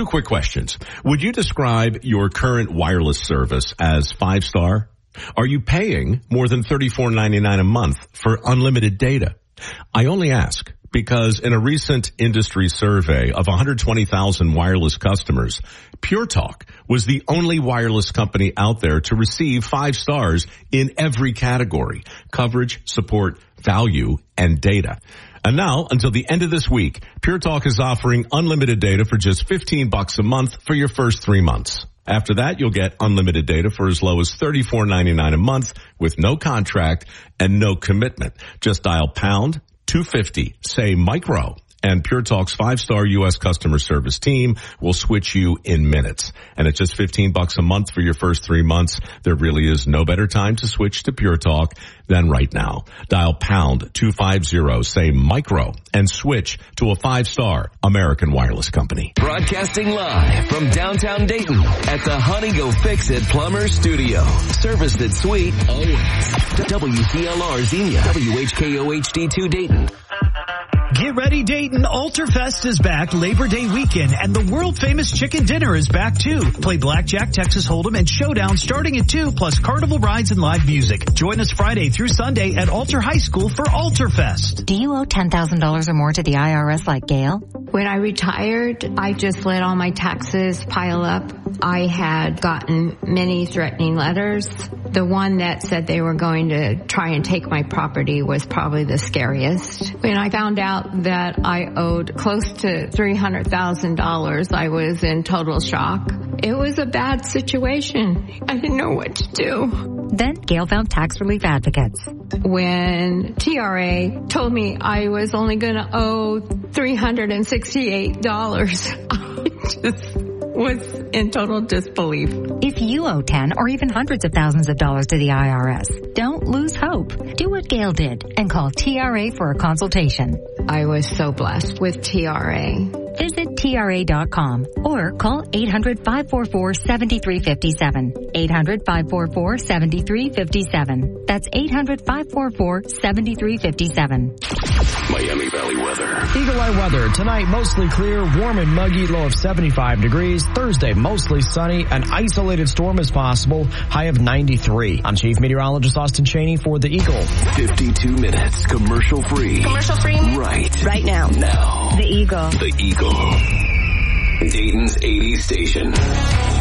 Two quick questions. Would you describe your current wireless service as 5-star? Are you paying more than $34.99 a month for unlimited data? I only ask because in a recent industry survey of 120,000 wireless customers, Pure Talk was the only wireless company out there to receive 5 stars in every category: coverage, support, value, and data. And now, until the end of this week, Pure Talk is offering unlimited data for just $15 a month for your first 3 months. After that, you'll get unlimited data for as low as $34.99 a month with no contract and no commitment. Just dial pound 250, say micro, and Pure Talk's 5-star U.S. customer service team will switch you in minutes. And at just $15 a month for your first 3 months, there really is no better time to switch to Pure Talk than right now. Dial pound 250, say micro, and switch to a 5-star American wireless company. Broadcasting live from downtown Dayton at the Honey Go Fix It Plumber Studio. Service that's sweet always. WPLR Xenia, WHKO HD2 Dayton. Get ready, Dayton. Alterfest is back Labor Day weekend, and the world-famous chicken dinner is back, too. Play blackjack, Texas Hold'em, and Showdown starting at 2, plus carnival rides and live music. Join us Friday through Sunday at Alter High School for Alterfest. Do you owe $10,000 or more to the IRS like Gail? When I retired, I just let all my taxes pile up. I had gotten many threatening letters. The one that said they were going to try and take my property was probably the scariest. When I found out that I owed close to $300,000, I was in total shock. It was a bad situation. I didn't know what to do. Then Gail found tax relief advocates. When TRA told me I was only going to owe $368, I just was in total disbelief. If you owe 10 or even hundreds of thousands of dollars to the IRS, don't lose hope. Do what Gail did and call TRA for a consultation. I was so blessed with TRA. Visit TRA.com or call 800-544-7357. 800-544-7357. That's 800-544-7357. Miami Valley weather. Eagle Eye weather. Tonight, mostly clear, warm and muggy, low of 75 degrees. Thursday, mostly sunny. An isolated storm is possible, high of 93. I'm Chief Meteorologist Austin Chaney for the Eagle. 52 minutes, commercial free. Commercial free? Right now. Now. The Eagle. The Eagle. Dayton's 80 station.